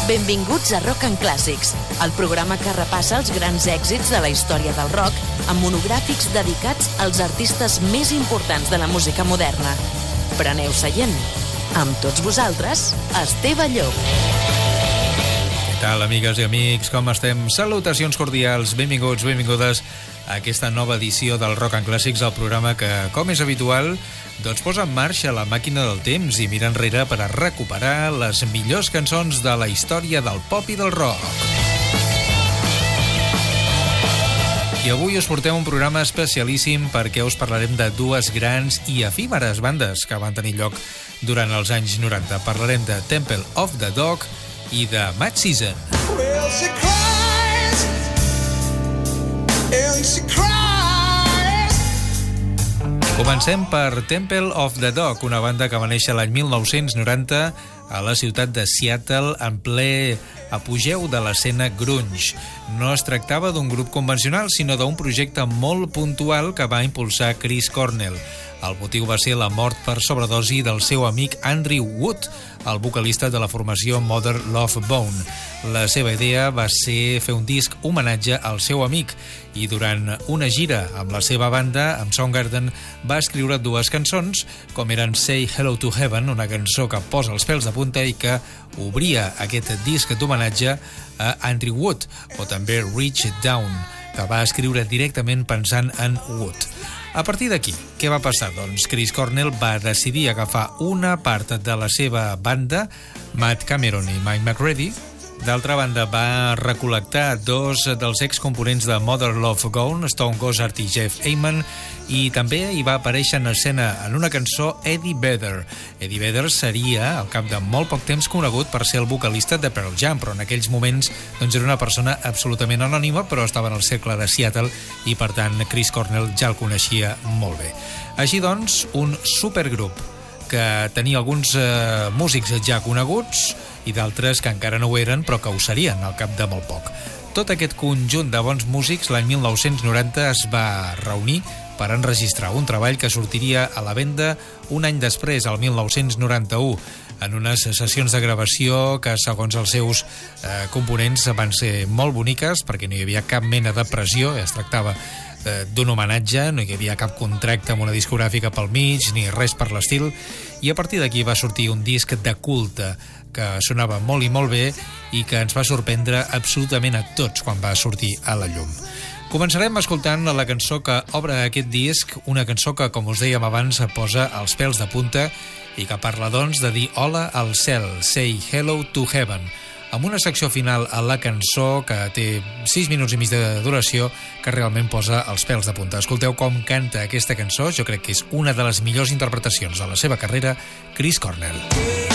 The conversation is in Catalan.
Benvinguts a Rock and Classics, el programa que repassa els grans èxits de la història del rock amb monogràfics dedicats als artistes més importants de la música moderna. Preneu seient. Amb tots vosaltres, Esteve Llop. Què tal, amigues i amics? Com estem? Salutacions cordials, benvinguts, benvingudes a aquesta nova edició del Rock and Classics, el programa que, com és habitual, doncs posa en marxa la màquina del temps i mira enrere per a recuperar les millors cançons de la història del pop i del rock. I avui us portem un programa especialíssim perquè us parlarem de dues grans i efímeres bandes que van tenir lloc durant els anys 90. Parlarem de Temple of the Dog i de Mad Season. Well, she cries, and she cries. Comencem per Temple of the Dog, una banda que va néixer l'any 1990 a la ciutat de Seattle en ple apogeu de l'escena grunge. No es tractava d'un grup convencional, sinó d'un projecte molt puntual que va impulsar Chris Cornell. El motiu va ser la mort per sobredosi del seu amic Andrew Wood, el vocalista de la formació Mother Love Bone. La seva idea va ser fer un disc homenatge al seu amic i durant una gira amb la seva banda, amb Soundgarden, va escriure dues cançons, com eren Say Hello to Heaven, una cançó que posa els pèls de punta i que obria aquest disc d'homenatge a Andrew Wood, o també Reach It Down, que va escriure directament pensant en Wood. A partir d'aquí, què va passar? Doncs Chris Cornell va decidir agafar una part de la seva banda, Matt Cameron i Mike McCready. D'altra banda, va recol·lectar dos dels excomponents de Mother Love Bone, Stone Gossard i Jeff Ament, i també hi va aparèixer en escena en una cançó Eddie Vedder. Eddie Vedder seria, al cap de molt poc temps, conegut per ser el vocalista de Pearl Jam, però en aquells moments doncs, era una persona absolutament anònima, però estava en el cercle de Seattle i, per tant, Chris Cornell ja el coneixia molt bé. Així doncs, un supergrup que tenia alguns músics ja coneguts i d'altres que encara no ho eren, però que ho serien al cap de molt poc. Tot aquest conjunt de bons músics l'any 1990 es va reunir per enregistrar un treball que sortiria a la venda un any després, el 1991, en unes sessions de gravació que, segons els seus components, van ser molt boniques perquè no hi havia cap mena de pressió, es tractava d'un homenatge, no hi havia cap contracte amb una discogràfica pel mig, ni res per l'estil, i a partir d'aquí va sortir un disc de culte que sonava molt i molt bé i que ens va sorprendre absolutament a tots quan va sortir a la llum. Començarem escoltant la cançó que obre aquest disc, una cançó que, com us dèiem abans, posa els pèls de punta i que parla, doncs, de dir hola al cel, say hello to heaven, amb una secció final a la cançó que té 6 minuts i mig de duració que realment posa els pèls de punta. Escolteu com canta aquesta cançó, jo crec que és una de les millors interpretacions de la seva carrera, Chris Cornell.